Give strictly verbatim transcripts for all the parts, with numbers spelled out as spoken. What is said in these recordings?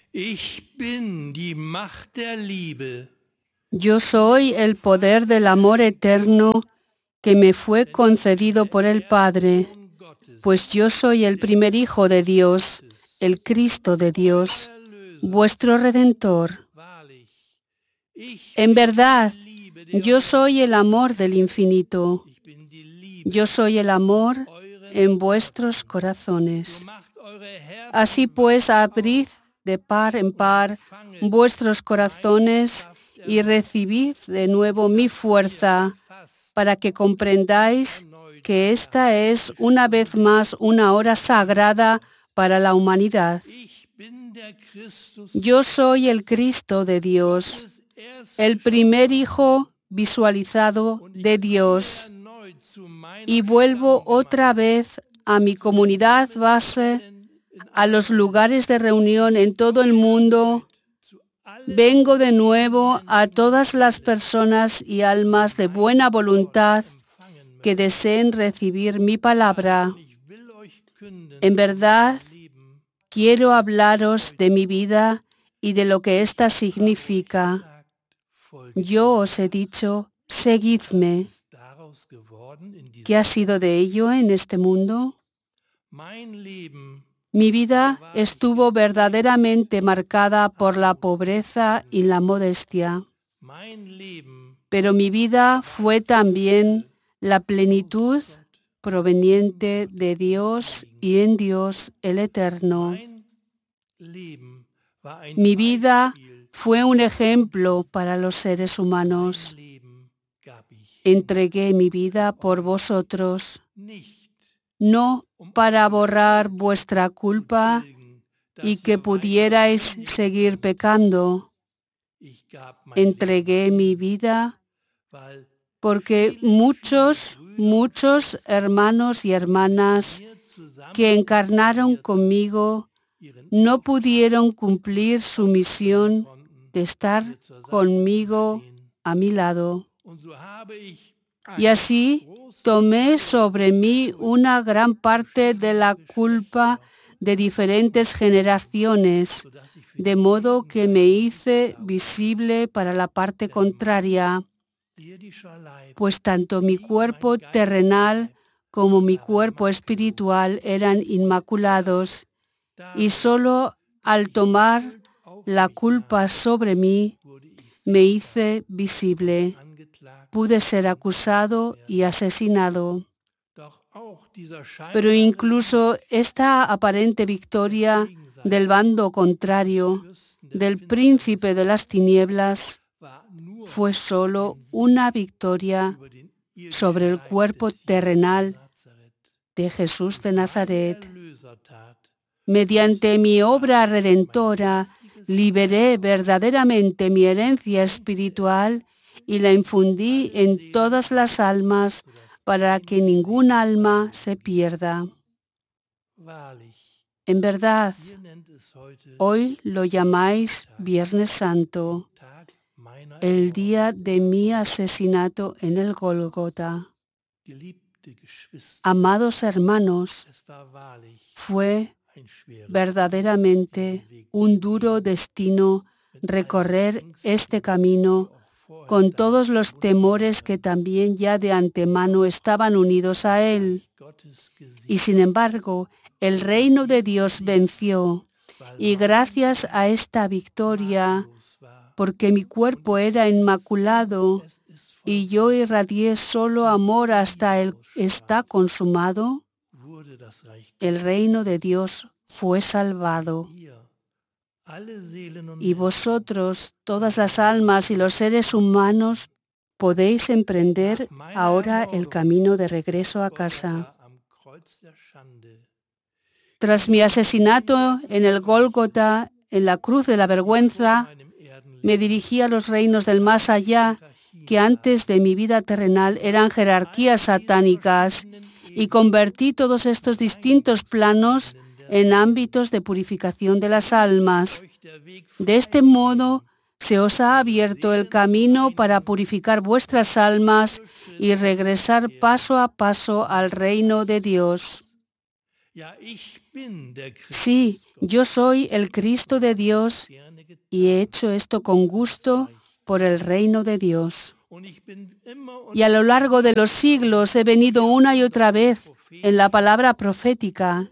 Ich bin die Macht der Liebe, Yo soy el poder del amor eterno que me fue concedido por el Padre, Sohn Gottes, pues yo soy el primer Hijo de Dios, el Cristo de Dios, Erlöser. vuestro Redentor. Wahrlich, ich En bin verdad, die Liebe der yo soy el amor del infinito. Ich bin die Liebe, Yo soy el amor euren en vuestros So corazones. macht eure Herzen Así pues, abrid de par en par vuestros corazones y recibid de nuevo mi fuerza para que comprendáis que esta es una vez más una hora sagrada para la humanidad. Ich bin der Christus, Yo soy el Cristo de Dios, des ersten el primer Hijo visualizado de Dios, erneut zu meiner y vuelvo otra vez a mi comunidad base, a los lugares de reunión en todo el mundo. zu allen Vengo de nuevo a todas las personas y almas de buena voluntad empfangen que deseen recibir mi palabra. Ich will euch künden, En verdad, Leben quiero hablaros de mi vida y de lo que ésta significa. sagt, folgt. Yo os he dicho, seguidme. Ist daraus geworden in diesem ¿Qué ha sido de ello en este mundo? mein Leben, Mi vida estuvo verdaderamente marcada por la pobreza y la modestia, mein Leben pero mi vida fue también la plenitud proveniente de Dios y en Dios el Eterno. Mein Leben war ein Mi vida Beispiel. fue un ejemplo para los seres humanos. Mein Leben gab ich Entregué mi vida por vosotros, nicht, no para borrar vuestra culpa tilgen, y dass que ihr pudierais weiter seguir pecando. Ich gab mein Leben, Entregué mi vida weil porque muchos, muchos hermanos y hermanas wir zusammen que encarnaron conmigo ihren no pudieron cumplir su misión konnten, de estar mir zur Seite zu conmigo stehen. a mi lado. Und so habe ich Y así tomé sobre mí una gran parte de la culpa de diferentes generaciones, sodass ich für de modo que me hice visible para la parte contraria, die irdischer Leib pues tanto mi cuerpo terrenal como mi cuerpo espiritual eran inmaculados, y solo al tomar la culpa sobre mí wurde ich me hice visible. angeklagt. Pude ser acusado y asesinado. Doch auch dieser Pero scheinbare incluso esta aparente victoria del bando contrario, del príncipe de las tinieblas, war nur fue solo una victoria über den sobre el irdischen Leib cuerpo des Jesus terrenal von Nazareth. de Jesús de Meine Nazaret. Erlösertat Mediante mi obra redentora, liberé verdaderamente mi herencia espiritual y la infundí en todas las almas para que ningún alma se pierda. wahrlich, En verdad, ihr nennt es heute hoy lo llamáis Viernes Santo, Tag meiner el día de mi asesinato en el Gólgota. geliebte Geschwister. Amados hermanos, Es war wahrlich fue ein schweres verdaderamente un duro destino recorrer este camino con todos los temores que también ya de antemano estaban unidos a él. Gottes Gesicht, Y sin embargo, el reino de Dios venció, y gracias a esta victoria, war. porque mi cuerpo era inmaculado Es ist y yo irradié solo amor hasta el está consumado, wurde das Reich el reino de Dios fue salvado. ihr, alle Seelen und Y vosotros, todas las almas y los seres humanos, podéis emprender ahora el camino de regreso a casa. Golgatha am Kreuz der Schande. Tras mi asesinato en el Gólgota, en la cruz de la vergüenza, Meinem Erdenleben me dirigí a los reinos del más allá, que antes de mi vida terrenal eran jerarquías satánicas, y convertí todos estos distintos planos en ámbitos de purificación de las almas. euch der Weg De este modo, se os ha abierto el camino para purificar vuestras almas y regresar paso a paso al reino de Dios. Ja, ich bin der Christus Sí, Yo soy el Cristo de Dios y he hecho esto con gusto por el reino de Dios. Y a lo largo de los siglos he venido una y otra vez en la palabra profética.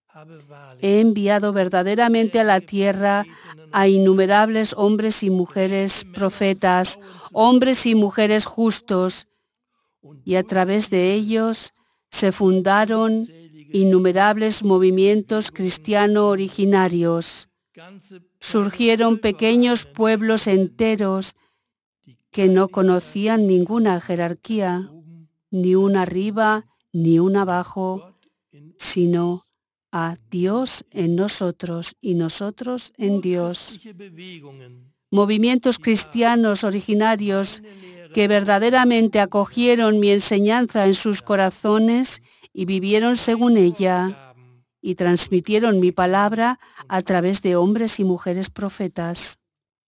He enviado verdaderamente a la tierra a innumerables hombres y mujeres profetas, hombres y mujeres justos, y a través de ellos se fundaron innumerables movimientos cristianos originarios. Surgieron pequeños pueblos enteros que no conocían ninguna jerarquía, ni una arriba ni una abajo, sino a Dios en nosotros y nosotros en Dios. Movimientos cristianos originarios que verdaderamente acogieron mi enseñanza en sus corazones y vivieron según ella, y transmitieron mi palabra a través de hombres y mujeres profetas.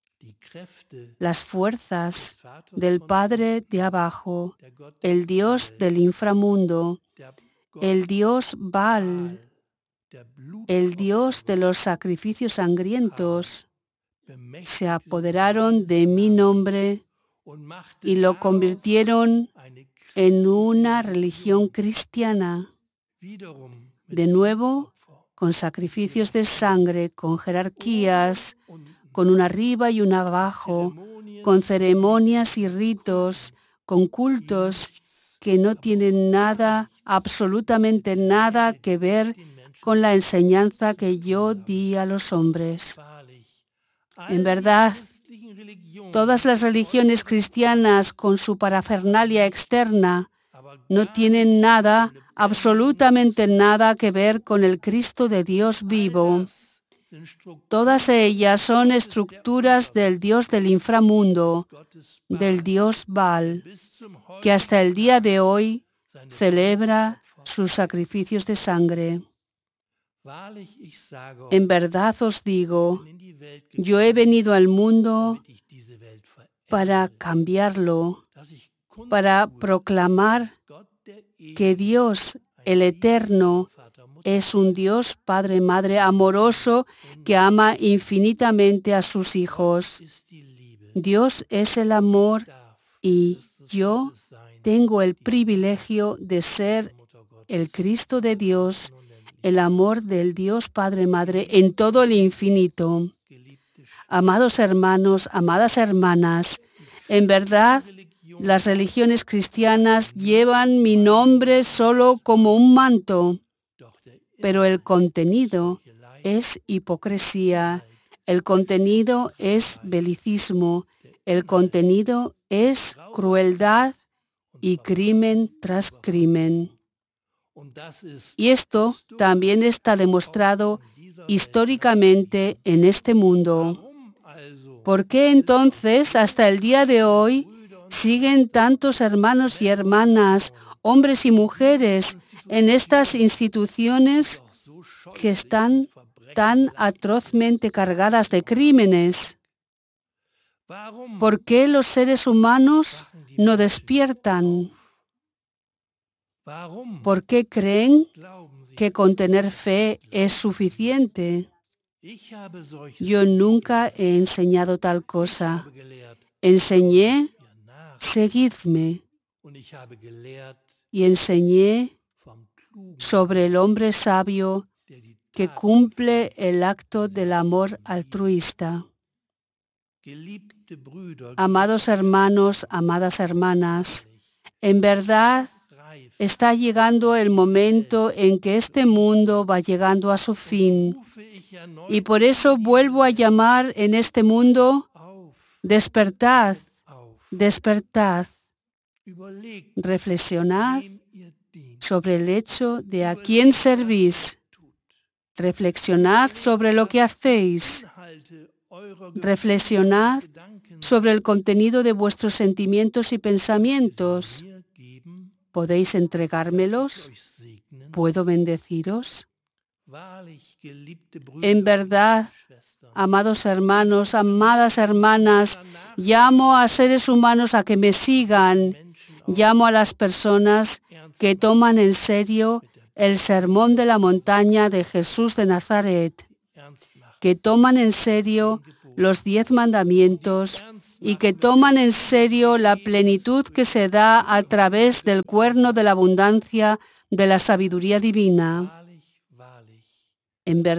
Las fuerzas del Padre de abajo, el Dios del inframundo, el Dios Baal, el Dios de los sacrificios sangrientos, se apoderaron de mi nombre y lo convirtieron en una religión cristiana, de nuevo con sacrificios de sangre, con jerarquías, con una arriba y una abajo, con ceremonias y ritos, con cultos que no tienen nada, absolutamente nada que ver con la enseñanza que yo di a los hombres. En verdad, todas las religiones cristianas con su parafernalia externa no tienen nada, absolutamente nada que ver con el Cristo de Dios vivo. Todas ellas son estructuras del Dios del inframundo, del Dios Baal, que hasta el día de hoy celebra sus sacrificios de sangre. En verdad os digo, yo he venido al mundo para cambiarlo, para proclamar que Dios, el Eterno, es un Dios Padre, Madre amoroso que ama infinitamente a sus hijos. Dios es el amor y yo tengo el privilegio de ser el Cristo de Dios, el amor del Dios Padre, Madre en todo el infinito. Amados hermanos, amadas hermanas, en verdad, las religiones cristianas llevan mi nombre solo como un manto, pero el contenido es hipocresía, el contenido es belicismo, el contenido es crueldad y crimen tras crimen. Y esto también está demostrado históricamente en este mundo. ¿Por qué entonces hasta el día de hoy siguen tantos hermanos y hermanas, hombres y mujeres, en estas instituciones que están tan atrozmente cargadas de crímenes? ¿Por qué los seres humanos no despiertan? ¿Por qué creen que con tener fe es suficiente? Yo nunca he enseñado tal cosa. Enseñé, seguidme, y enseñé sobre el hombre sabio que cumple el acto del amor altruista. Amados hermanos, amadas hermanas, en verdad está llegando el momento en que este mundo va llegando a su fin. Y por eso vuelvo a llamar en este mundo, despertad, despertad, reflexionad sobre el hecho de a quién servís, reflexionad sobre lo que hacéis, reflexionad sobre el contenido de vuestros sentimientos y pensamientos. ¿Podéis entregármelos? ¿Puedo bendeciros? En verdad, amados hermanos, amadas hermanas, llamo a seres humanos a que me sigan. Llamo a las personas que toman en serio el sermón de la montaña de Jesús de Nazaret. que toman en serio los diez mandamientos y que toman en serio la plenitud que se da a través del cuerno de la abundancia de la sabiduría divina. En verdad,